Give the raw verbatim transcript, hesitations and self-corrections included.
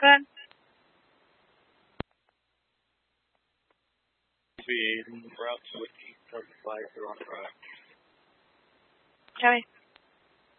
ahead. Speed, route switch, turn flag, on the right. Copy.